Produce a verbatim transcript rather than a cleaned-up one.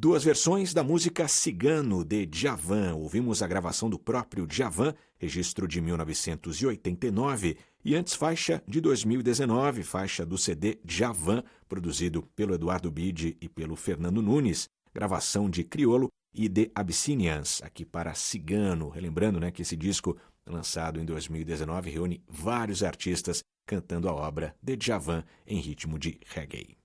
Duas versões da música Cigano, de Djavan. Ouvimos a gravação do próprio Djavan, registro de mil novecentos e oitenta e nove, e antes faixa de dois mil e dezenove, faixa do C D Djavan, produzido pelo Eduardo Bide e pelo Fernando Nunes, gravação de Criolo e The Abyssinians, aqui para Cigano. Relembrando, né, que esse disco, lançado em dois mil e dezenove, reúne vários artistas cantando a obra de Djavan em ritmo de reggae.